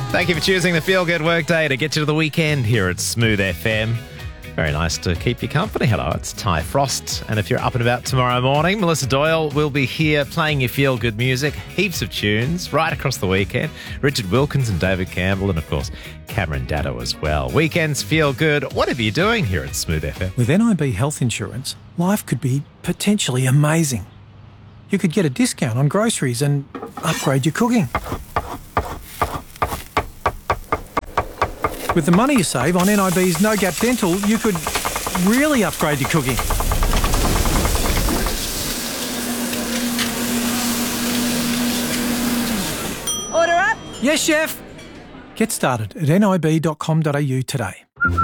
Thank you for choosing the Feel Good Workday to get you to the weekend here at Smooth FM. Very nice to keep you company. Hello, it's Ty Frost. And if you're up and about tomorrow morning, Melissa Doyle will be here playing your Feel Good music. Heaps of tunes right across the weekend. Richard Wilkins and David Campbell and, of course, Cameron Daddo as well. Weekends feel good. Whatever you're doing here at Smooth FM. With NIB Health Insurance, life could be potentially amazing. You could get a discount on groceries and upgrade your cooking. With the money you save on NIB's No Gap Dental, you could really upgrade your cooking. Order up? Yes, chef. Get started at nib.com.au today.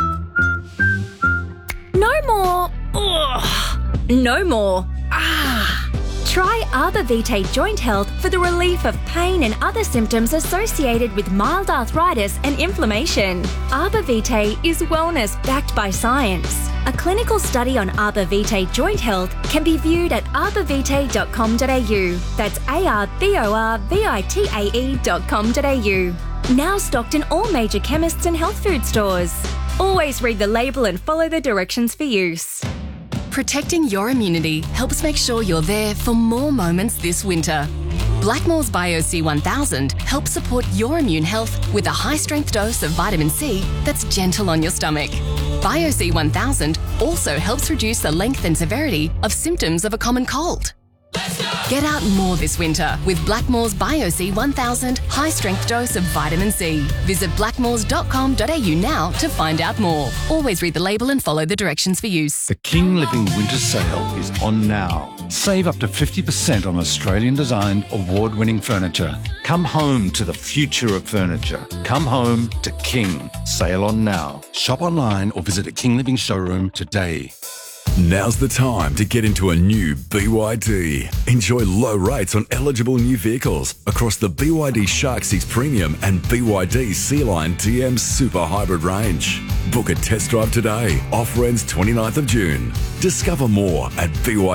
No more. Ugh. No more. Try Arbor Vitae Joint Health for the relief of pain and other symptoms associated with mild arthritis and inflammation. Arbor Vitae is wellness backed by science. A clinical study on Arbor Vitae Joint Health can be viewed at arborvitae.com.au. That's arborvitae.com.au. Now stocked in all major chemists and health food stores. Always read the label and follow the directions for use. Protecting your immunity helps make sure you're there for more moments this winter. Blackmores BioC 1000 helps support your immune health with a high-strength dose of vitamin C that's gentle on your stomach. BioC 1000 also helps reduce the length and severity of symptoms of a common cold. Get out more this winter with Blackmores BioC 1000 high-strength dose of vitamin C. Visit blackmores.com.au now to find out more. Always read the label and follow the directions for use. The King Living Winter Sale is on now. Save up to 50% on Australian-designed, award-winning furniture. Come home to the future of furniture. Come home to King. Sale on now. Shop online or visit a King Living showroom today. Now's the time to get into a new BYD. Enjoy low rates on eligible new vehicles across the BYD Shark 6 Premium and BYD Sea-Line TM Super Hybrid range. Book a test drive today. Offer ends 29th of June. Discover more at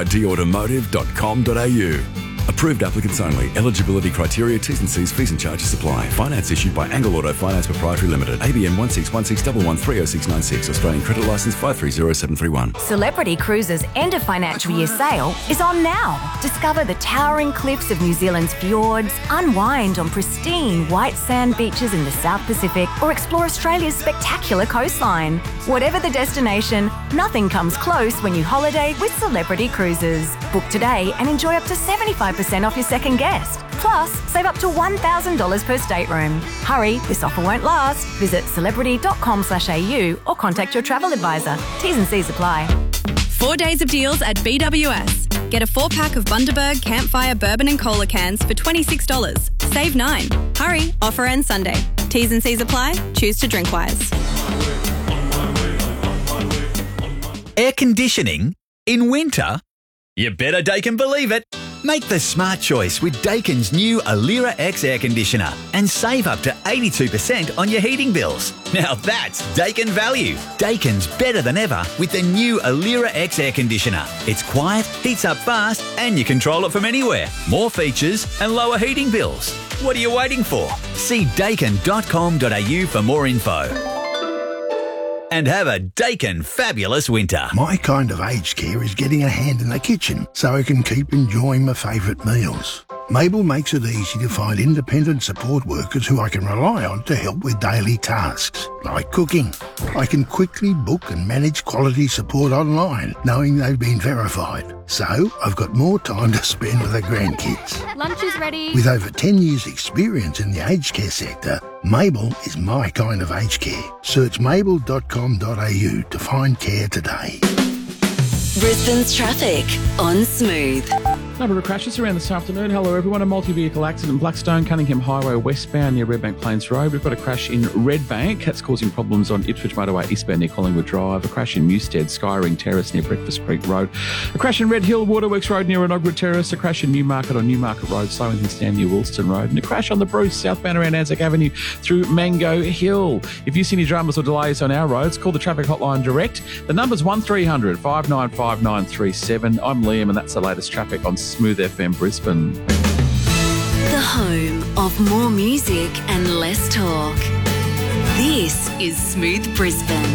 bydautomotive.com.au. Approved applicants only. Eligibility criteria, T's and C's, fees and charges apply. Finance issued by Angle Auto Finance Proprietary Limited. ABN 161611300696. Australian Credit Licence 530731. Celebrity Cruises' end of financial year sale is on now. Discover the towering cliffs of New Zealand's fjords, unwind on pristine white sand beaches in the South Pacific, or explore Australia's spectacular coastline. Whatever the destination, nothing comes close when you holiday with Celebrity Cruises. Book today and enjoy up to 75% off your second guest. Plus, save up to $1,000 per stateroom. Hurry, this offer won't last. Visit celebrity.com.au or contact your travel advisor. T's and C's apply. 4 days of deals at BWS. Get a 4-pack of Bundaberg Campfire Bourbon and Cola cans for $26. Save $9. Hurry, offer ends Sunday. T's and C's apply. Choose to drink wise. Air conditioning in winter? You better Daikin believe it. Make the smart choice with Daikin's new Alira X air conditioner and save up to 82% on your heating bills. Now that's Daikin value. Daikin's better than ever with the new Alira X air conditioner. It's quiet, heats up fast, and you control it from anywhere. More features and lower heating bills. What are you waiting for? See daikin.com.au for more info. And have a Daikin fabulous winter. My kind of aged care is getting a hand in the kitchen so I can keep enjoying my favourite meals. Mabel makes it easy to find independent support workers who I can rely on to help with daily tasks, like cooking. I can quickly book and manage quality support online, knowing they've been verified. So I've got more time to spend with the grandkids. Lunch is ready. With over 10 years' experience in the aged care sector, Mabel is my kind of aged care. Search mabel.com.au to find care today. Brisbane's traffic on Smooth. Number of crashes around this afternoon. Hello everyone. A multi-vehicle accident, Blackstone, Cunningham Highway westbound near Redbank Plains Road. We've got a crash in Redbank. That's causing problems on Ipswich Motorway eastbound near Collingwood Drive. A crash in Newstead, Skyring Terrace near Breakfast Creek Road. A crash in Red Hill, Waterworks Road near Enoggera Terrace. A crash in Newmarket on Newmarket Road, slowing things down near Wilston Road. And a crash on the Bruce, southbound around Anzac Avenue through Mango Hill. If you see any dramas or delays on our roads, call the traffic hotline direct. The number's 1300 595 937. I'm Liam and that's the latest traffic on Smooth FM Brisbane. The home of more music and less talk. This is Smooth Brisbane.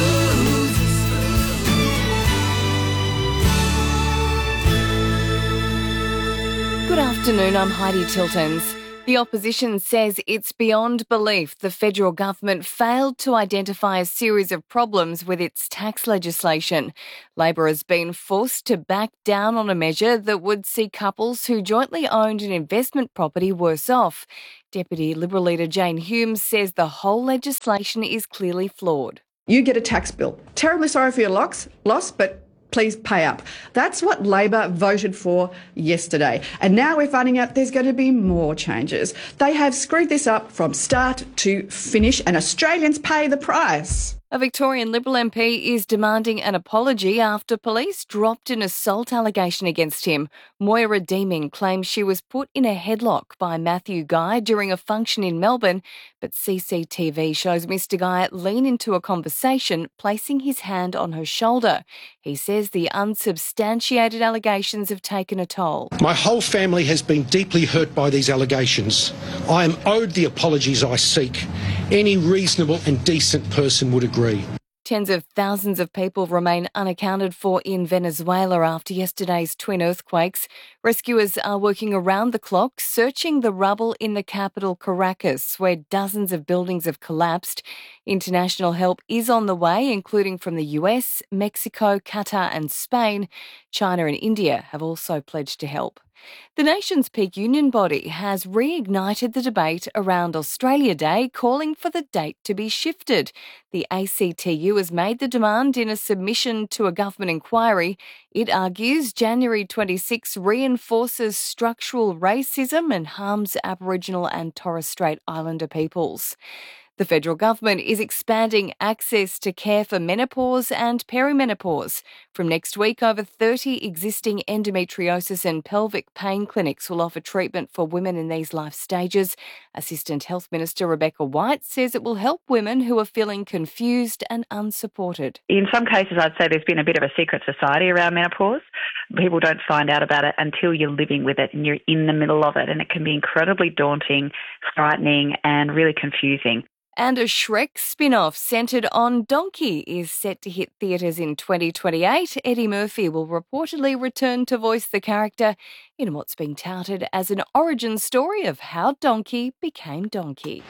Good afternoon, I'm Heidi Tiltons. The opposition says it's beyond belief the federal government failed to identify a series of problems with its tax legislation. Labor has been forced to back down on a measure that would see couples who jointly owned an investment property worse off. Deputy Liberal leader Jane Humes says the whole legislation is clearly flawed. You get a tax bill. Terribly sorry for your loss, but please pay up. That's what Labor voted for yesterday. And now we're finding out there's going to be more changes. They have screwed this up from start to finish, and Australians pay the price. A Victorian Liberal MP is demanding an apology after police dropped an assault allegation against him. Moira Deeming claims she was put in a headlock by Matthew Guy during a function in Melbourne, but CCTV shows Mr Guy lean into a conversation, placing his hand on her shoulder. He says the unsubstantiated allegations have taken a toll. My whole family has been deeply hurt by these allegations. I am owed the apologies I seek. Any reasonable and decent person would agree. Tens of thousands of people remain unaccounted for in Venezuela after yesterday's twin earthquakes. Rescuers are working around the clock, searching the rubble in the capital Caracas, where dozens of buildings have collapsed. International help is on the way, including from the US, Mexico, Qatar and Spain. China and India have also pledged to help. The nation's peak union body has reignited the debate around Australia Day, calling for the date to be shifted. The ACTU has made the demand in a submission to a government inquiry. It argues January 26 reinforces structural racism and harms Aboriginal and Torres Strait Islander peoples. The federal government is expanding access to care for menopause and perimenopause. From next week, over 30 existing endometriosis and pelvic pain clinics will offer treatment for women in these life stages. Assistant Health Minister Rebecca White says it will help women who are feeling confused and unsupported. In some cases, I'd say there's been a bit of a secret society around menopause. People don't find out about it until you're living with it and you're in the middle of it, and it can be incredibly daunting, frightening and really confusing. And a Shrek spin-off centred on Donkey is set to hit theatres in 2028. Eddie Murphy will reportedly return to voice the character in what's being touted as an origin story of how Donkey became Donkey.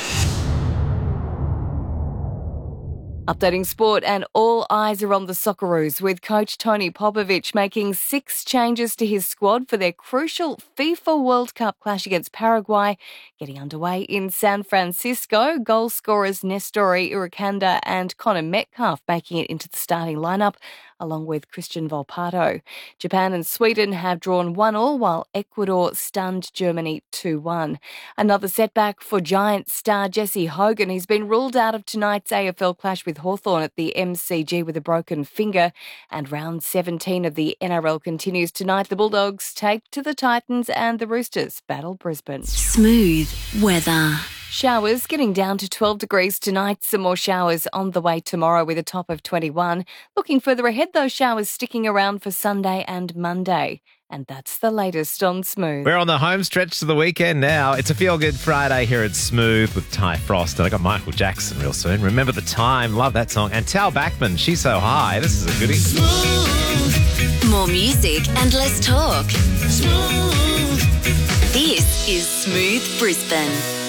Updating sport, and all eyes are on the Socceroos, with coach Tony Popovic making 6 changes to his squad for their crucial FIFA World Cup clash against Paraguay, getting underway in San Francisco. Goal scorers Nestori Uricanda and Connor Metcalf making it into the starting lineup, along with Christian Volpato. Japan and Sweden have drawn 1-1, while Ecuador stunned Germany 2-1. Another setback for Giants star Jesse Hogan. He's been ruled out of tonight's AFL clash with Hawthorn at the MCG with a broken finger. And round 17 of the NRL continues tonight. The Bulldogs take to the Titans and the Roosters battle Brisbane. Smooth weather. Showers getting down to 12 degrees tonight. Some more showers on the way tomorrow with a top of 21. Looking further ahead, those showers sticking around for Sunday and Monday. And that's the latest on Smooth. We're on the home stretch to the weekend now. It's a feel-good Friday here at Smooth with Ty Frost. And I got Michael Jackson real soon. Remember the Time. Love that song. And Tal Bachman, She's So High. This is a goodie. Smooth. More music and less talk. Smooth. This is Smooth Brisbane.